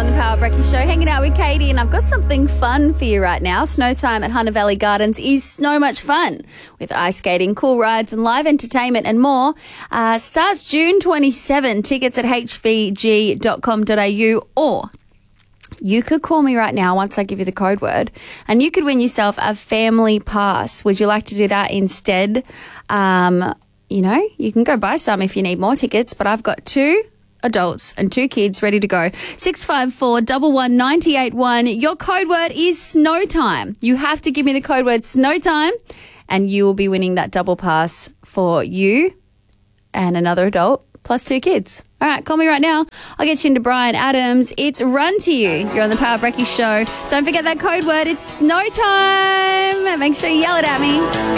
on the Power Brecky Show, hanging out with Katie, and I've got something fun for you right now. Snow time at Hunter Valley Gardens is so much fun with ice skating, cool rides and live entertainment and more. Starts June 27. Tickets at hvg.com.au, or you could call me right now once I give you the code word and you could win yourself a family pass. Would you like to do that instead? You can go buy some if you need more tickets, but I've got 2 adults and 2 kids ready to go. 654 11981. Your code word is snow time. You have to give me the code word snow time and you will be winning that double pass for you and another adult plus 2 kids. All right, call me right now. I'll get you into Bryan Adams. It's Run to You. You're on the Power Brecky Show. Don't forget that code word. It's snow time. Make sure you yell it at me.